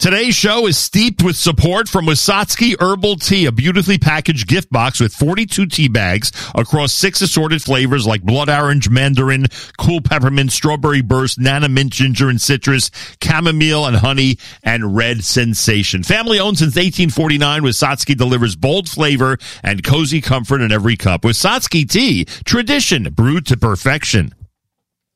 Today's show is steeped with support from Wisatski Herbal Tea, a beautifully packaged gift box with 42 tea bags across 6 assorted flavors like blood orange, mandarin, cool peppermint, strawberry burst, nana mint, ginger and citrus, chamomile and honey, and red sensation. Family owned since 1849, Wisatski delivers bold flavor and cozy comfort in every cup. Wisatski Tea, tradition brewed to perfection.